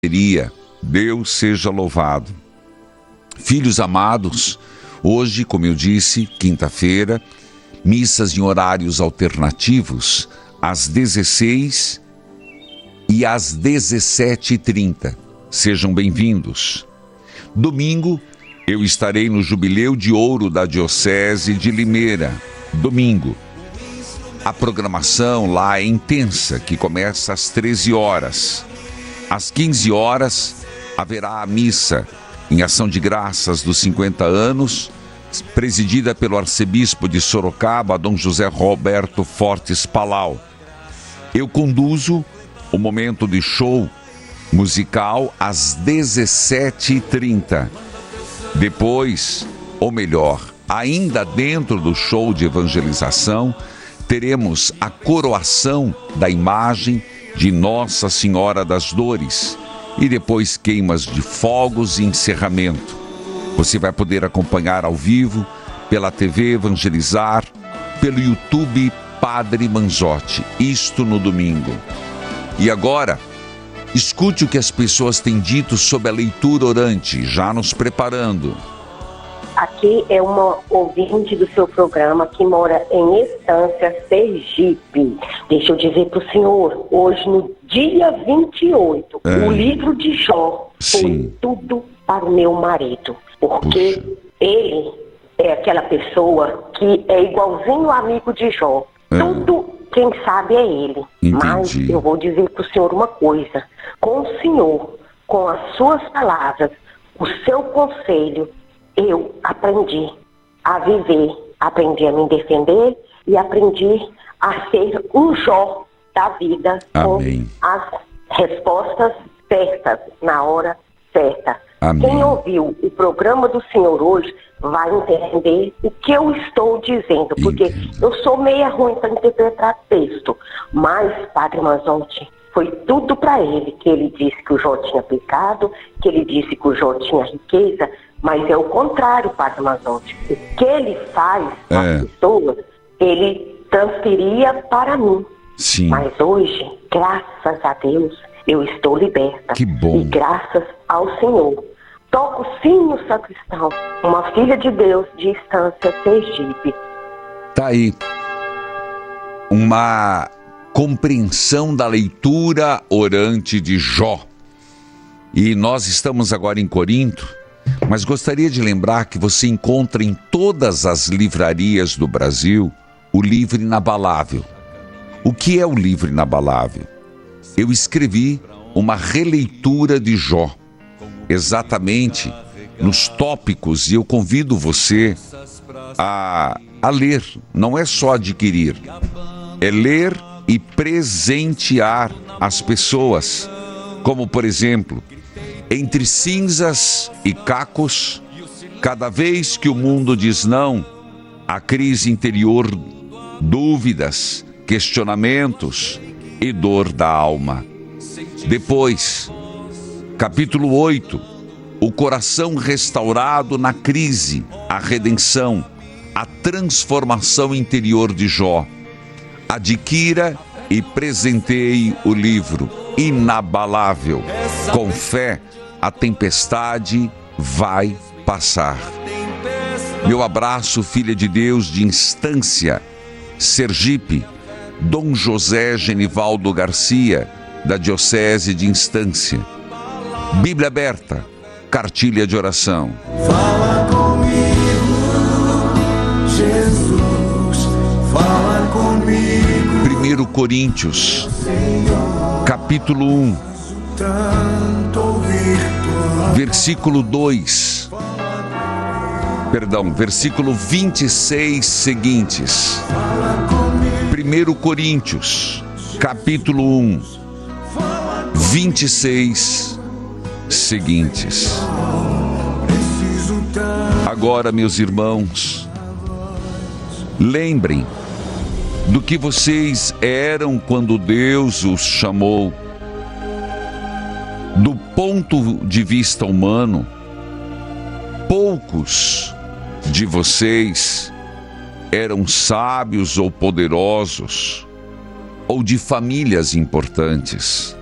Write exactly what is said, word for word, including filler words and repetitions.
Deus seja louvado. Filhos amados, hoje, como eu disse, quinta-feira, missas em horários alternativos, às dezesseis e às dezessete e trinta. Sejam bem-vindos. Domingo, eu estarei no Jubileu de Ouro da Diocese de Limeira. Domingo. A programação lá é intensa, que começa às treze horas. Às quinze horas, haverá a missa em ação de graças dos cinquenta anos, presidida pelo arcebispo de Sorocaba, Dom José Roberto Fortes Palau. Eu conduzo o momento de show musical às dezessete e trinta. Depois, ou melhor, ainda dentro do show de evangelização, teremos a coroação da imagem de Nossa Senhora das Dores e depois queimas de fogos e encerramento. Você vai poder acompanhar ao vivo pela T V Evangelizar, pelo YouTube Padre Manzotti, isto no domingo. E agora, escute o que as pessoas têm dito sobre a leitura orante, já nos preparando. Aqui é uma ouvinte do seu programa que mora em Estância, Sergipe. Deixa eu dizer para o senhor, hoje no dia vinte e oito, é. o livro de Jó Sim. foi tudo para o meu marido. Porque Puxa. ele é aquela pessoa que é igualzinho o amigo de Jó. É. Tudo quem sabe é ele. Entendi. Mas eu vou dizer para o senhor uma coisa. Com o senhor, com as suas palavras, o seu conselho, eu aprendi a viver, aprendi a me defender e aprendi a ser um Jó da vida. Amém. Com as respostas certas, na hora certa. Amém. Quem ouviu o programa do senhor hoje vai entender o que eu estou dizendo, porque Entendo. eu sou meia ruim para interpretar texto, mas, Padre Manzotti, foi tudo para ele, que ele disse que o Jó tinha pecado, que ele disse que o Jó tinha riqueza, mas é o contrário, Padre Manzotti. O que ele faz É. às pessoas, ele transferia para mim. Sim. Mas hoje, graças a Deus, eu estou liberta. Que bom. E graças ao Senhor. Toco sim o sacristão, uma filha de Deus de Estância, Sergipe. Tá aí. Uma compreensão da leitura orante de Jó. E nós estamos agora em Corinto, mas gostaria de lembrar que você encontra em todas as livrarias do Brasil o livro inabalável. O que é o livro inabalável? Eu escrevi uma releitura de Jó, exatamente nos tópicos, e eu convido você a, a ler, não é só adquirir, é ler e presentear as pessoas, como por exemplo, entre cinzas e cacos, cada vez que o mundo diz não, a crise interior, dúvidas, questionamentos e dor da alma. Depois, capítulo oito, o coração restaurado na crise, a redenção, a transformação interior de Jó. Adquira e presenteie o livro inabalável. Com fé, a tempestade vai passar. Meu abraço, filha de Deus de Instância, Sergipe, Dom José Genivaldo Garcia, da Diocese de Instância. Bíblia aberta, cartilha de oração. Fala comigo, Jesus, fala comigo. primeiro Coríntios, capítulo um, versículo dois, perdão, versículo vinte e seis seguintes. primeiro Coríntios, capítulo um, vinte e seis seguintes. Agora, meus irmãos, lembrem do que vocês eram quando Deus os chamou. Do ponto de vista humano, poucos de vocês eram sábios ou poderosos, ou de famílias importantes.